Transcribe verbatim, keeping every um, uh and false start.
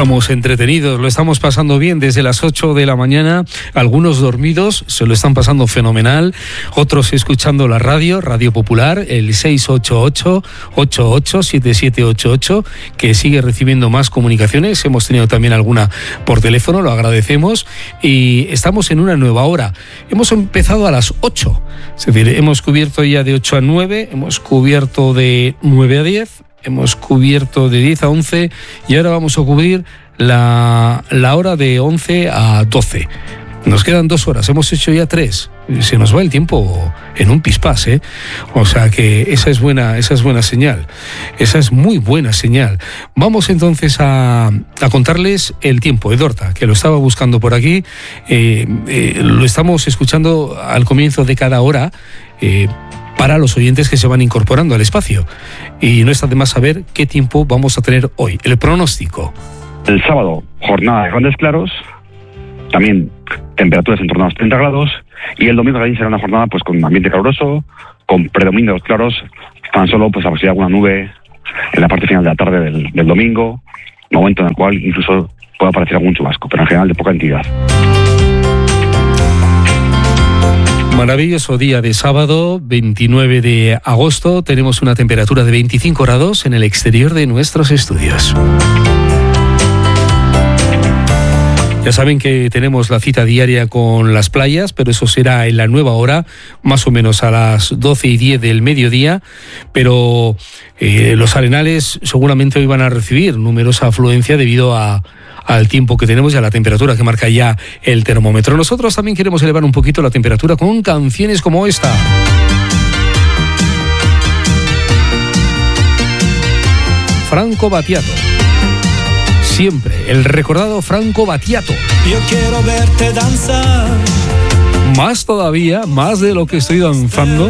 Estamos entretenidos, lo estamos pasando bien desde las ocho de la mañana. Algunos dormidos se lo están pasando fenomenal, otros escuchando la radio, Radio Popular, el seis ocho ocho, ocho ocho siete siete ocho ocho, que sigue recibiendo más comunicaciones. Hemos tenido también alguna por teléfono, lo agradecemos. Y estamos en una nueva hora. Hemos empezado a las ocho, es decir, hemos cubierto ya de ocho a nueve, hemos cubierto de nueve a diez, hemos cubierto de diez a once y ahora vamos a cubrir la, la hora de once a doce. Nos quedan dos horas, hemos hecho ya tres. Se nos va el tiempo en un pispás, ¿eh? O sea que esa es buena, esa es buena señal. Esa es muy buena señal. Vamos entonces a, a contarles el tiempo. Edorta, que lo estaba buscando por aquí, eh, eh, lo estamos escuchando al comienzo de cada hora, eh, para los oyentes que se van incorporando al espacio. Y no está de más saber qué tiempo vamos a tener hoy. El pronóstico. El sábado, jornada de grandes claros, también temperaturas en torno a los treinta grados, y el domingo también será una jornada pues con ambiente caluroso, con predominio de los claros, tan solo pues a posibilidad de alguna nube en la parte final de la tarde del, del domingo, momento en el cual incluso puede aparecer algún chubasco, pero en general de poca entidad. Maravilloso día de sábado, veintinueve de agosto. Tenemos una temperatura de veinticinco grados en el exterior de nuestros estudios. Ya saben que tenemos la cita diaria con las playas, pero eso será en la nueva hora, más o menos a las doce y diez del mediodía. Pero eh, los Arenales seguramente hoy van a recibir numerosa afluencia debido a al tiempo que tenemos y a la temperatura que marca ya el termómetro. Nosotros también queremos elevar un poquito la temperatura con canciones como esta. Franco Battiato. Siempre el recordado Franco Battiato. Yo quiero verte danzar. Más todavía, más de lo que estoy danzando,